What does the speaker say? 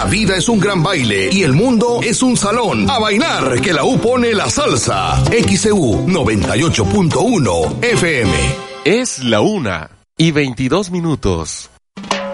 vida es un gran baile y el mundo es un salón. A bailar, que la U pone la salsa. XEU 98.1 FM. Es la 1:22.